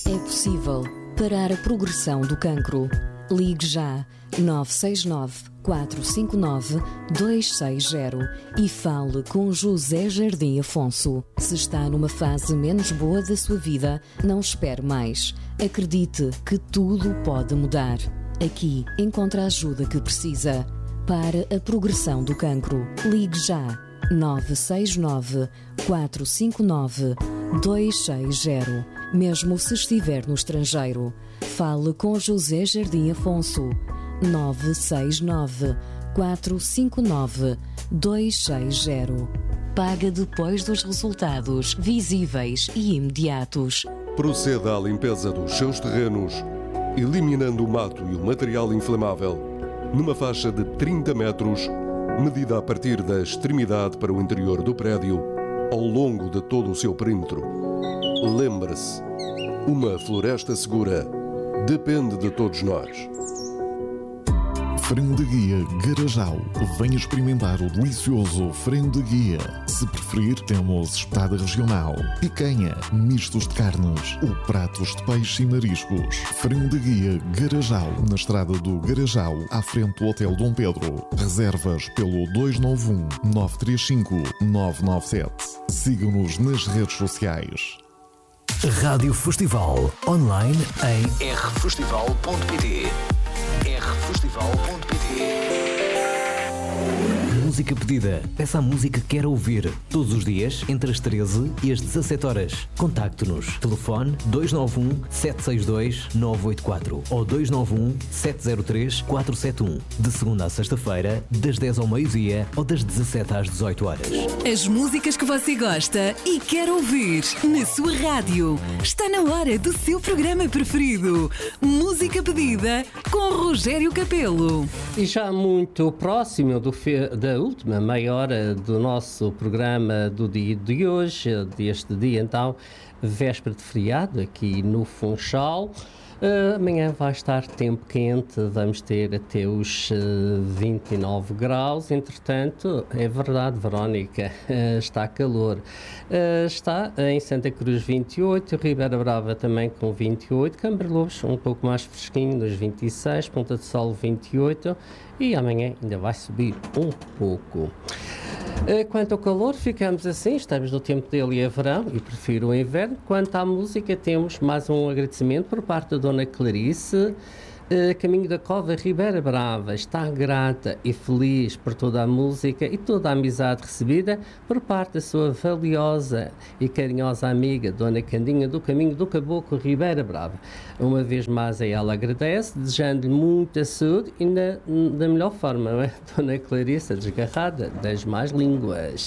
É possível parar a progressão do cancro. Ligue já 969 459 260 e fale com José Jardim Afonso. Se está numa fase menos boa da sua vida, não espere mais. Acredite que tudo pode mudar. Aqui encontra a ajuda que precisa. Para a progressão do cancro, ligue já 969 459 260. Mesmo se estiver no estrangeiro, fale com José Jardim Afonso. 969 459 260. Paga depois dos resultados visíveis e imediatos. Proceda à limpeza dos seus terrenos, eliminando o mato e o material inflamável, numa faixa de 30 metros, medida a partir da extremidade para o interior do prédio, ao longo de todo o seu perímetro. Lembre-se, uma floresta segura depende de todos nós. Frango de Guia Garajal. Venha experimentar o delicioso frango de guia. Se preferir, temos espetada regional, picanha, mistos de carnes ou pratos de peixe e mariscos. Frango de Guia Garajal, na estrada do Garajal, à frente do Hotel Dom Pedro. Reservas pelo 291 935 997. Siga-nos nas redes sociais. Rádio Festival, online em rfestival.pt. rfestival.pt. Música pedida. Peça a música que quer ouvir. Todos os dias, entre as 13 e as 17 horas. Contacte-nos. Telefone 291-762-984 ou 291-703-471. De segunda a sexta-feira, das 10 ao meio-dia ou das 17 às 18 horas. As músicas que você gosta e quer ouvir na sua rádio. Está na hora do seu programa preferido. Música pedida com Rogério Capelo. E já muito próximo da última meia hora do nosso programa do dia de hoje, deste dia então, véspera de feriado aqui no Funchal. Amanhã vai estar tempo quente, vamos ter até os 29 graus, entretanto, é verdade, Verónica, está calor. Está em Santa Cruz 28, Ribeira Brava também com 28, Cambarlobos um pouco mais fresquinho, nos 26, Ponta de Sol 28 e amanhã ainda vai subir um pouco. Quanto ao calor, ficamos assim, estamos no tempo dele e é verão e prefiro o inverno. Quanto à música, temos mais um agradecimento por parte da Dona Clarice. Caminho da Cova, Ribeira Brava, está grata e feliz por toda a música e toda a amizade recebida por parte da sua valiosa e carinhosa amiga, Dona Candinha do Caminho do Caboclo, Ribeira Brava. Uma vez mais a ela agradece, desejando-lhe muita saúde e da melhor forma, não é? Dona Clarice, desgarrada das más línguas.